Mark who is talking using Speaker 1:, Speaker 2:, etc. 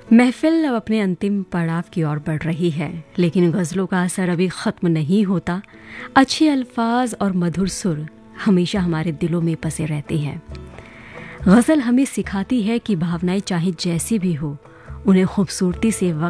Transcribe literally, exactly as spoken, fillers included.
Speaker 1: महफिल अब अपने अंतिम पड़ाव की ओर बढ़ रही है, लेकिन गज़लों का असर अभी ख़त्म नहीं होता। अच्छे अल्फाज और मधुर सुर हमेशा हमारे दिलों में बसे रहते हैं। गज़ल हमें सिखाती है कि भावनाएं चाहे जैसी भी हो, उन्हें खूबसूरती से